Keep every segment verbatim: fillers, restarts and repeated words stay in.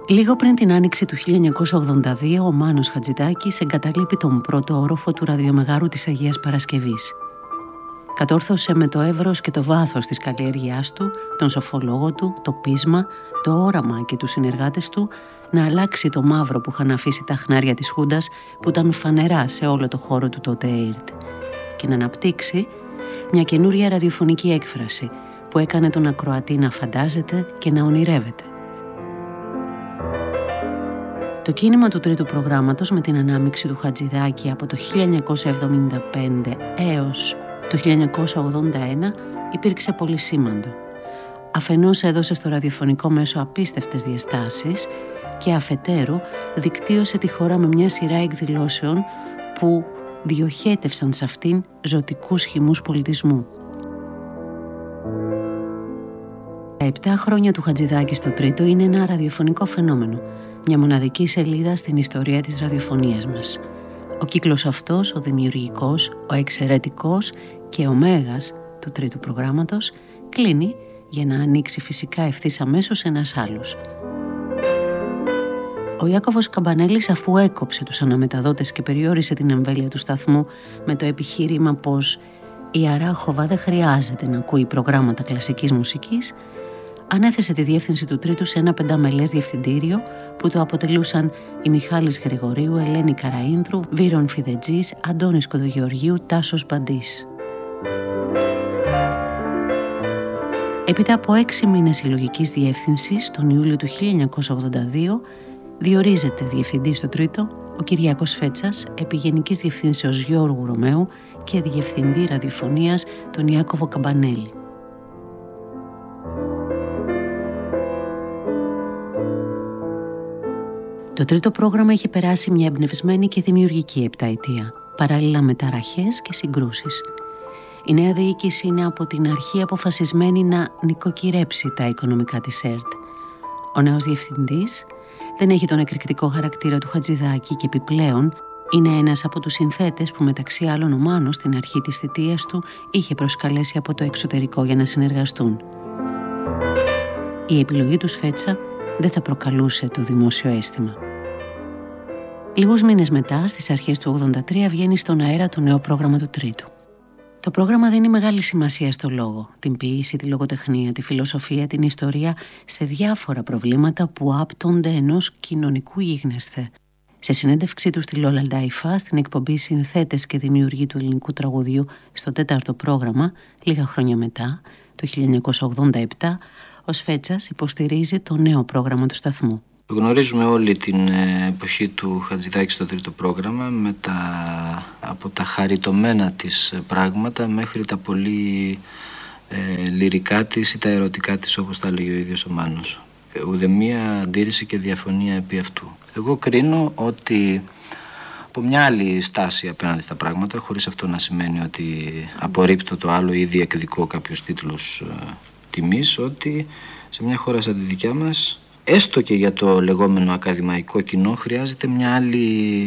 Λίγο πριν την άνοιξη του χίλια εννιακόσια ογδόντα δύο, ο Μάνος Χατζηδάκης εγκαταλείπει τον πρώτο όροφο του ραδιομεγάρου της Αγίας Παρασκευής. Κατόρθωσε με το εύρος και το βάθος της καλλιέργειάς του, τον σοφολόγο του, το πείσμα, το όραμα και τους συνεργάτες του να αλλάξει το μαύρο που είχαν αφήσει τα χνάρια της Χούντας που ήταν φανερά σε όλο το χώρο του τότε ΕΙΡΤ και να αναπτύξει μια καινούρια ραδιοφωνική έκφραση που έκανε τον ακροατή να φαντάζεται και να ονειρεύεται. Το κίνημα του τρίτου προγράμματος με την ανάμειξη του Χατζηδάκη από το χίλια εννιακόσια εβδομήντα πέντε έως το χίλια εννιακόσια ογδόντα ένα υπήρξε πολύ σήμαντο. Αφενός έδωσε στο ραδιοφωνικό μέσο απίστευτες διαστάσεις και αφετέρου δικτύωσε τη χώρα με μια σειρά εκδηλώσεων που διοχέτευσαν σε αυτήν ζωτικούς χυμούς πολιτισμού. Τα επτά χρόνια του Χατζηδάκη στο τρίτο είναι ένα ραδιοφωνικό φαινόμενο, μια μοναδική σελίδα στην ιστορία της ραδιοφωνίας μας. Ο κύκλος αυτός, ο δημιουργικός, ο εξαιρετικός και ο μέγας του τρίτου προγράμματος κλείνει για να ανοίξει φυσικά ευθύς αμέσως ένας άλλος. Ο Ιάκωβος Καμπανέλης, αφού έκοψε τους αναμεταδότες και περιόρισε την εμβέλεια του σταθμού με το επιχείρημα πως η Αράχοβα δεν χρειάζεται να ακούει προγράμματα κλασικής μουσικής, ανέθεσε τη διεύθυνση του τρίτου σε ένα πενταμελές διευθυντήριο που το αποτελούσαν η Μιχάλης Γρηγορίου, Ελένη Καραΐνδρου, Βύρον Φιδετζής, Αντώνης Κοδογεωργίου, Τάσος Μπαντής. Έπειτα από έξι μήνες συλλογικής διεύθυνσης, τον Ιούλιο του χίλια εννιακόσια ογδόντα δύο, διορίζεται διευθυντή στο τρίτο ο Κυριάκος Φέτσας, επί Γενικής Διευθύνσεως Γιώργου Ρωμαίου και διευθυντή ραδιοφωνίας τον Ιάκωβο Καμπανέλη. Το τρίτο πρόγραμμα είχε περάσει μια εμπνευσμένη και δημιουργική επταετία, παράλληλα με ταραχές και συγκρούσεις. Η νέα διοίκηση είναι από την αρχή αποφασισμένη να νοικοκυρέψει τα οικονομικά της ΕΡΤ. Ο νέος διευθυντής δεν έχει τον εκρηκτικό χαρακτήρα του Χατζηδάκη και επιπλέον είναι ένας από τους συνθέτες που μεταξύ άλλων ο Μάνος στην αρχή της θητείας του είχε προσκαλέσει από το εξωτερικό για να συνεργαστούν. Η επιλογή του Φέτσα δεν θα προκαλούσε το δημόσιο αίσθημα. Λίγους μήνες μετά, στις αρχές του ογδόντα τρία, βγαίνει στον αέρα το νέο πρόγραμμα του τρίτου. Το πρόγραμμα δίνει μεγάλη σημασία στο λόγο, την ποίηση, τη λογοτεχνία, τη φιλοσοφία, την ιστορία, σε διάφορα προβλήματα που άπτονται ενός κοινωνικού γίγνεσθε. Σε συνέντευξή του στη Λόλα Ντάιφα, στην εκπομπή Συνθέτες και Δημιουργοί του Ελληνικού Τραγουδιού στο τέταρτο πρόγραμμα, λίγα χρόνια μετά, το χίλια εννιακόσια ογδόντα επτά, ο Σφέτσας υποστηρίζει το νέο πρόγραμμα του σταθμού. Γνωρίζουμε όλη την εποχή του Χατζηδάκη στο τρίτο πρόγραμμα, με τα, από τα χαριτωμένα της πράγματα μέχρι τα πολύ ε, λυρικά της ή τα ερωτικά της, όπως τα λέγει ο ίδιος ο Μάνος. Ουδεμία αντίρρηση και διαφωνία επί αυτού. Εγώ κρίνω ότι από μια άλλη στάση απέναντι στα πράγματα, χωρίς αυτό να σημαίνει ότι απορρίπτω το άλλο ή διεκδικώ κάποιους τίτλους ε, τιμής, ότι σε μια χώρα σαν τη δικιά μας, έστω και για το λεγόμενο ακαδημαϊκό κοινό, χρειάζεται μια άλλη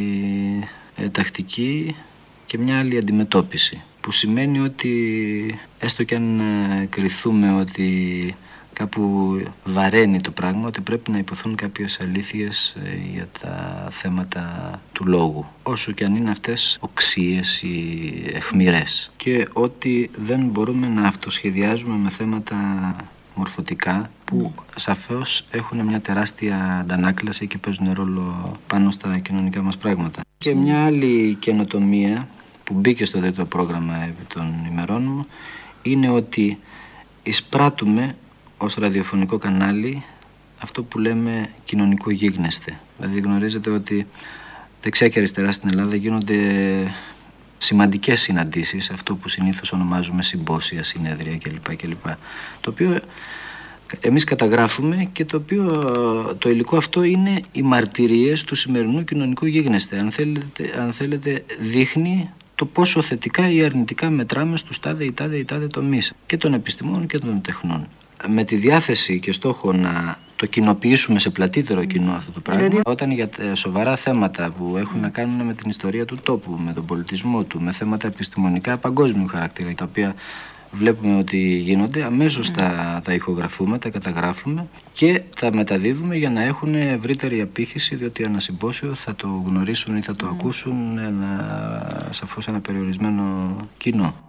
ε, τακτική και μια άλλη αντιμετώπιση, που σημαίνει ότι έστω και αν ε, κριθούμε ότι κάπου βαραίνει το πράγμα, ότι πρέπει να υποθούν κάποιες αλήθειες ε, για τα θέματα του λόγου, όσο και αν είναι αυτές οξύες ή αιχμηρές, και ότι δεν μπορούμε να αυτοσχεδιάζουμε με θέματα μορφωτικά που σαφώς έχουν μια τεράστια αντανάκλαση και παίζουν ρόλο πάνω στα κοινωνικά μας πράγματα. Και μια άλλη καινοτομία που μπήκε στο τρίτο πρόγραμμα επί των ημερών μου είναι ότι εισπράττουμε ως ραδιοφωνικό κανάλι αυτό που λέμε κοινωνικό γίγνεσθε. Δηλαδή γνωρίζετε ότι δεξιά και αριστερά στην Ελλάδα γίνονται σημαντικές συναντήσεις, αυτό που συνήθως ονομάζουμε συμπόσια, συνέδρια κλπ. κλπ. Το οποίο εμείς καταγράφουμε και το οποίο το υλικό αυτό είναι οι μαρτυρίες του σημερινού κοινωνικού γίγνεσθε. Αν θέλετε, αν θέλετε δείχνει το πόσο θετικά ή αρνητικά μετράμε στους τάδε ή τάδε ή τάδε τομείς και των επιστημών και των τεχνών. Με τη διάθεση και στόχο να το κοινοποιήσουμε σε πλατύτερο κοινό αυτό το πράγμα, δηλαδή, όταν για σοβαρά θέματα που έχουν να κάνουν με την ιστορία του τόπου, με τον πολιτισμό του, με θέματα επιστημονικά παγκόσμιου χαρακτήρα, τα οποία βλέπουμε ότι γίνονται, αμέσως mm. τα, τα ηχογραφούμε, τα καταγράφουμε και τα μεταδίδουμε για να έχουν ευρύτερη απήχηση, διότι ένα συμπόσιο θα το γνωρίσουν ή θα το mm. ακούσουν ένα, σαφώς ένα περιορισμένο κοινό.